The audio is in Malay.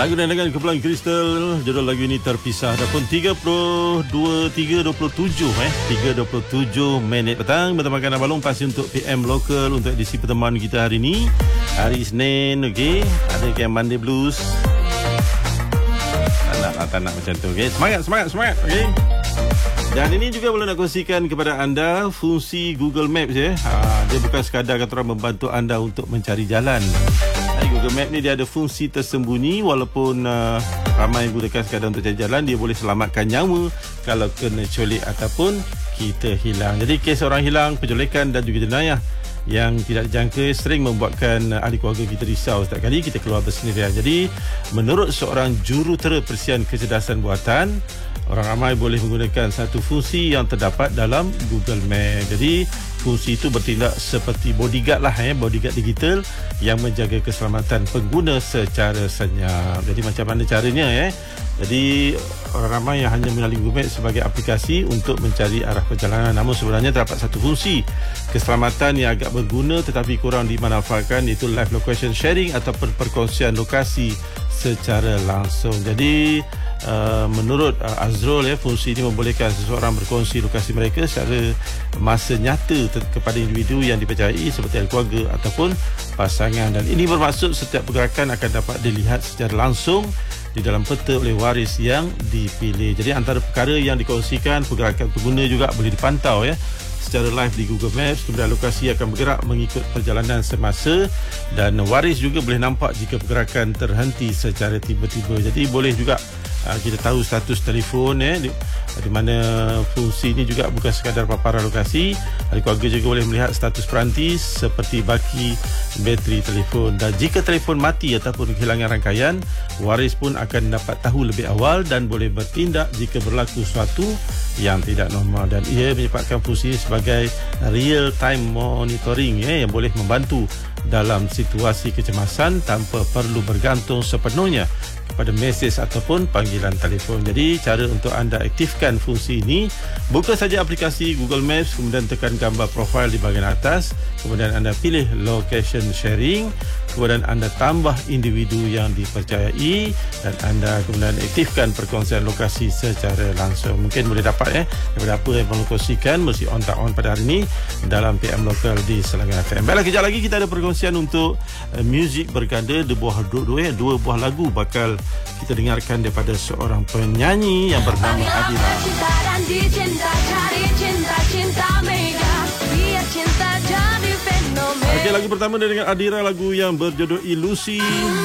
Lagu dengan kumpulan Kristal, judul lagu ini Terpisah. Adapun 3.27 minit petang bertemakan Abang Long pasti untuk PM Lokal untuk edisi pertemuan kita hari ini. Hari Isnin, okey. Ada Camp Monday Blues. Tak nak macam tu, okey. Semangat, okey. Dan ini juga boleh nak kongsikan kepada anda fungsi Google Maps ya. Dia bukan sekadar kata orang membantu anda untuk mencari jalan. Google Maps ni dia ada fungsi tersembunyi, walaupun ramai gunakan sekadar untuk cari jalan, dia boleh selamatkan nyawa kalau kena culik ataupun kita hilang. Jadi kes orang hilang, penculikan dan juga jenayah yang tidak dijangka sering membuatkan ahli keluarga kita risau setiap kali kita keluar bersendirian. Jadi menurut seorang jurutera persian kecerdasan buatan, orang ramai boleh menggunakan satu fungsi yang terdapat dalam Google Maps. Jadi fungsi itu bertindak seperti bodyguard lah, bodyguard digital yang menjaga keselamatan pengguna secara senyap. Jadi macam mana caranya Jadi orang ramai yang hanya mengenali Google Maps sebagai aplikasi untuk mencari arah perjalanan, namun sebenarnya terdapat satu fungsi keselamatan yang agak berguna tetapi kurang dimanfaatkan, iaitu live location sharing ataupun perkongsian lokasi secara langsung. Jadi menurut Azrul fungsi ini membolehkan seseorang berkongsi lokasi mereka secara masa nyata kepada individu yang dipercayai seperti ahli keluarga ataupun pasangan, dan ini bermaksud setiap pergerakan akan dapat dilihat secara langsung di dalam peta oleh waris yang dipilih. Jadi antara perkara yang dikongsikan, pergerakan pengguna juga boleh dipantau secara live di Google Maps. Kemudian lokasi akan bergerak mengikut perjalanan semasa, dan waris juga boleh nampak jika pergerakan terhenti secara tiba-tiba. Jadi boleh juga kita tahu status telefon di mana fungsi ini juga bukan sekadar paparan lokasi. Ahli keluarga juga boleh melihat status peranti seperti baki bateri telefon, dan jika telefon mati ataupun kehilangan rangkaian, waris pun akan dapat tahu lebih awal dan boleh bertindak jika berlaku sesuatu yang tidak normal. Dan ia menyebabkan fungsi sebagai real time monitoring yang boleh membantu dalam situasi kecemasan tanpa perlu bergantung sepenuhnya kepada mesej ataupun panggilan telefon. Jadi cara untuk anda aktifkan fungsi ini, buka saja aplikasi Google Maps, kemudian tekan gambar profil di bahagian atas, kemudian anda pilih location sharing, kemudian anda tambah individu yang dipercayai, dan anda kemudian aktifkan perkongsian lokasi secara langsung. Mungkin boleh dapat daripada apa yang perlu kongsikan, mesti on tak on pada hari ini dalam PM Lokal di Selangor FM. Baiklah, kejap lagi kita ada perkongsian untuk muzik berganda, dua buah lagu bakal kita dengarkan daripada seorang penyanyi yang bernama Adira. Okey, lagu pertama dengan Adira, lagu yang berjudul Ilusi.